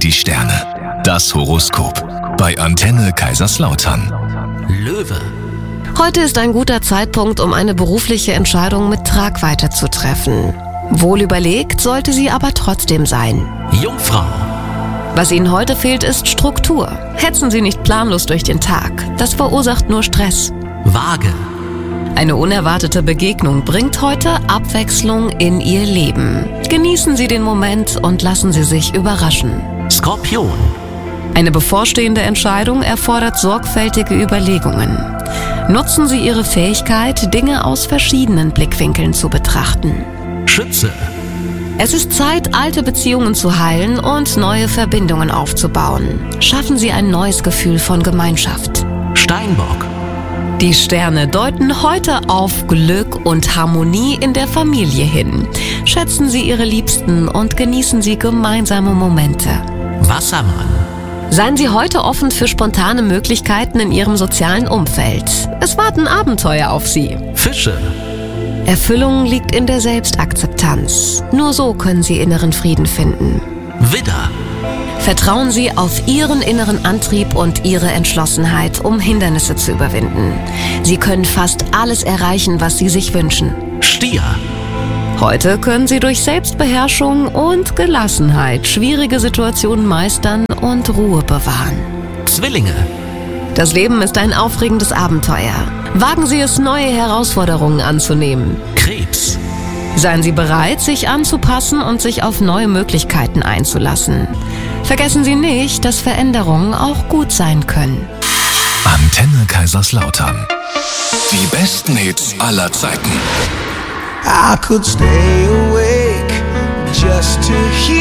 die Sterne. Das Horoskop. Bei Antenne Kaiserslautern. Löwe. Heute ist ein guter Zeitpunkt, um eine berufliche Entscheidung mit Tragweite zu treffen. Wohl überlegt sollte sie aber trotzdem sein. Jungfrau. Was Ihnen heute fehlt, ist Struktur. Hetzen Sie nicht planlos durch den Tag. Das verursacht nur Stress. Waage. Eine unerwartete Begegnung bringt heute Abwechslung in Ihr Leben. Genießen Sie den Moment und lassen Sie sich überraschen. Skorpion. Eine bevorstehende Entscheidung erfordert sorgfältige Überlegungen. Nutzen Sie Ihre Fähigkeit, Dinge aus verschiedenen Blickwinkeln zu betrachten. Schütze. Es ist Zeit, alte Beziehungen zu heilen und neue Verbindungen aufzubauen. Schaffen Sie ein neues Gefühl von Gemeinschaft. Steinbock. Die Sterne deuten heute auf Glück und Harmonie in der Familie hin. Schätzen Sie Ihre Liebsten und genießen Sie gemeinsame Momente. Wassermann. Seien Sie heute offen für spontane Möglichkeiten in Ihrem sozialen Umfeld. Es warten Abenteuer auf Sie. Fische. Erfüllung liegt in der Selbstakzeptanz. Nur so können Sie inneren Frieden finden. Widder. Vertrauen Sie auf Ihren inneren Antrieb und Ihre Entschlossenheit, um Hindernisse zu überwinden. Sie können fast alles erreichen, was Sie sich wünschen. Stier. Heute können Sie durch Selbstbeherrschung und Gelassenheit schwierige Situationen meistern und Ruhe bewahren. Zwillinge. Das Leben ist ein aufregendes Abenteuer. Wagen Sie es, neue Herausforderungen anzunehmen. Krebs. Seien Sie bereit, sich anzupassen und sich auf neue Möglichkeiten einzulassen. Vergessen Sie nicht, dass Veränderungen auch gut sein können. Antenne Kaiserslautern. Die besten Hits aller Zeiten. I could stay awake just to hear